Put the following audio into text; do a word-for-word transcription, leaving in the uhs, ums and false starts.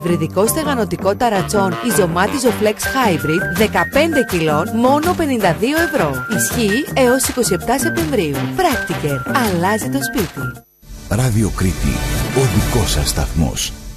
Βρυδικό στεγανοτικό ταρατσόν Ιζωμάτι Flex Hybrid δεκαπέντε κιλών, μόνο πενήντα δύο ευρώ. Ισχύει έως είκοσι επτά Σεπτεμβρίου. Πράκτικερ. Αλλάζει το σπίτι. Ράδιο Κρήτη. Ο δικός σας σταθμός.